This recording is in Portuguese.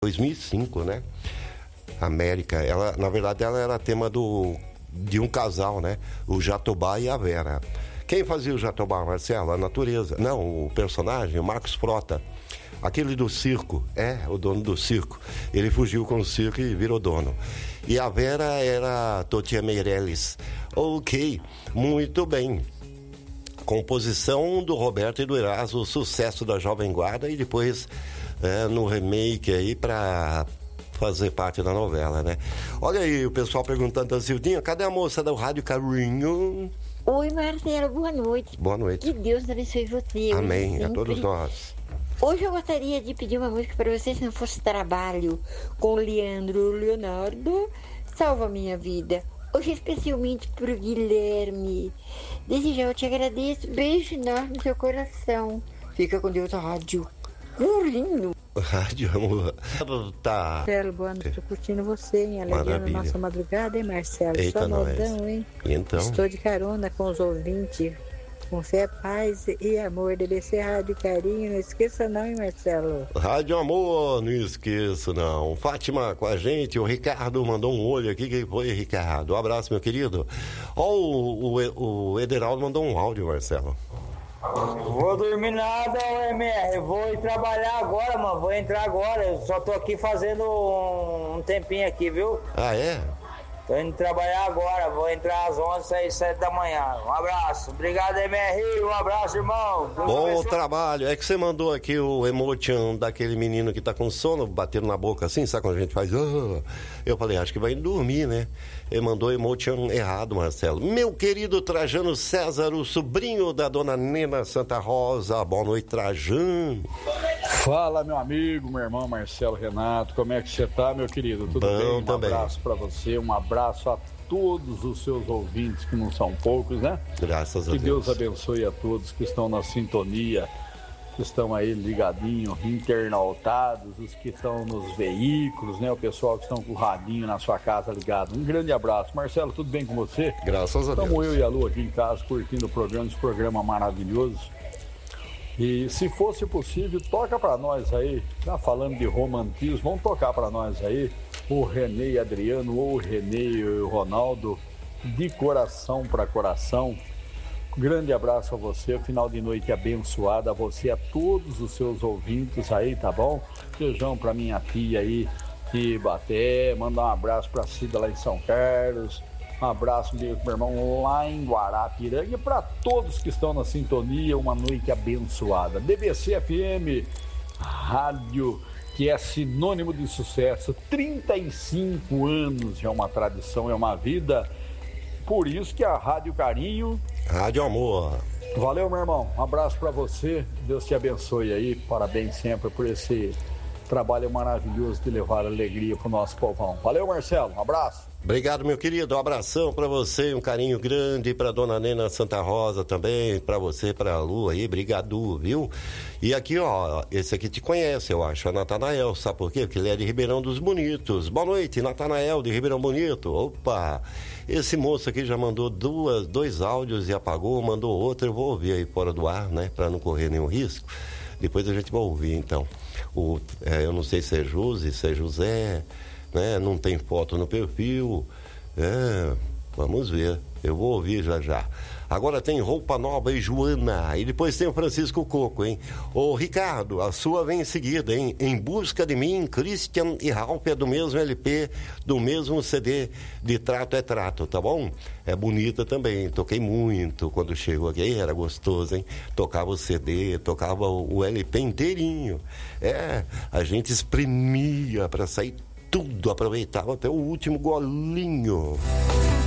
2005, né? América, ela, na verdade, ela era tema de um casal, né? O Jatobá e a Vera. Quem fazia o Jatobá, Marcelo? A natureza. Não, o personagem, o Marcos Frota. Aquele do circo, o dono do circo. Ele fugiu com o circo e virou dono. E a Vera era Totia Meirelles. Ok, muito bem. Composição do Roberto e do Eraso, o sucesso da Jovem Guarda, e depois no remake aí pra fazer parte da novela, né? Olha aí o pessoal perguntando da Zildinha, cadê a moça do Rádio Carinho? Oi, Marcelo, boa noite. Boa noite. Que Deus abençoe você. Amém, sempre. a todos nós. Hoje eu gostaria de pedir uma música para você, se não fosse trabalho, com Leonardo, Salva Minha Vida. Hoje especialmente pro Guilherme. Desde já eu te agradeço. Beijo enorme no seu coração. Fica com Deus, a rádio. Lindo. Rádio, amor. Tá. Marcelo, boa noite. Estou curtindo você, hein? Alegrando a nossa madrugada, hein, Marcelo? Eita, só modão, hein? Então. Estou de carona com os ouvintes. Com fé, paz e amor. Deve ser Rádio Carinho. Não esqueça não, hein, Marcelo? Rádio Amor, não esqueço não. Fátima com a gente, o Ricardo mandou um olho aqui. Quem foi, Ricardo? Um abraço, meu querido. Ó, o Ederaldo mandou um áudio, Marcelo. Vou dormir nada, MR. Vou ir trabalhar agora, mano. Vou entrar agora. Eu só tô aqui fazendo um tempinho aqui, viu? Ah, é? Tô indo trabalhar agora. Vou entrar às 11, 6, 7 da manhã. Um abraço. Obrigado, MR. Um abraço, irmão. Bom trabalho. É que você mandou aqui o emotion daquele menino que tá com sono, batendo na boca assim, sabe quando a gente faz... Eu falei, acho que vai dormir, né? Ele mandou emotion errado, Marcelo. Meu querido Trajano César, o sobrinho da dona Nena Santa Rosa. Boa noite, Trajano. Fala, meu amigo, meu irmão Marcelo Renato. Como é que você tá, meu querido? Tudo bem? Um abraço pra você, um abraço a todos os seus ouvintes, que não são poucos, né? Graças a Deus. Que Deus abençoe a todos que estão na sintonia, que estão aí ligadinhos, internautados, os que estão nos veículos, né? O pessoal que estão com o radinho na sua casa ligado. Um grande abraço. Marcelo, tudo bem com você? Graças a Deus. Estamos eu e a Lu aqui em casa curtindo o programa, esse programa maravilhoso. E se fosse possível, toca pra nós aí, já falando de romantismo, vamos tocar pra nós aí o Renê e Adriano, ou o Renê e o Ronaldo, de coração pra coração. Grande abraço a você, final de noite abençoada, a você, a todos os seus ouvintes aí, tá bom? Beijão pra minha tia aí de Ibaté, mandar um abraço pra Cida lá em São Carlos. Um abraço, meu irmão, lá em Guarapiranga. E para todos que estão na sintonia, uma noite abençoada. DBC FM, rádio que é sinônimo de sucesso. 35 anos, é uma tradição, é uma vida. Por isso que a Rádio Carinho... Rádio Amor. Valeu, meu irmão. Um abraço para você. Deus te abençoe aí. Parabéns sempre por esse trabalho maravilhoso de levar alegria pro nosso povão. Valeu, Marcelo. Um abraço. Obrigado, meu querido. Um abração pra você, um carinho grande pra dona Nena Santa Rosa também, pra você, pra Lu aí, obrigado, viu? E aqui, ó, esse aqui te conhece, eu acho, é Natanael, sabe por quê? Porque ele é de Ribeirão dos Bonitos. Boa noite, Natanael de Ribeirão Bonito. Opa, esse moço aqui já mandou dois áudios e apagou, mandou outro, eu vou ouvir aí fora do ar, né, pra não correr nenhum risco. Depois a gente vai ouvir, então. Eu não sei se é José, se é José... né? Não tem foto no perfil. Vamos ver. Eu vou ouvir já. Agora tem Roupa Nova e Joana. E depois tem o Francisco Coco, hein? Ô, Ricardo, a sua vem em seguida, hein? Em Busca de Mim, Christian e Ralph é do mesmo LP, do mesmo CD de Trato é Trato, tá bom? É bonita também. Toquei muito quando chegou aqui. Era gostoso, hein? Tocava o CD, tocava o LP inteirinho. A gente espremia pra sair tudo, aproveitava até o último golinho.